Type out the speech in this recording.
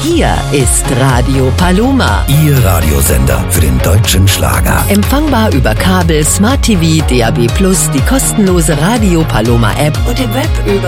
Hier ist Radio Paloma. Ihr Radiosender für den deutschen Schlager. Empfangbar über Kabel, Smart TV, DAB+, die kostenlose Radio Paloma App und im Web über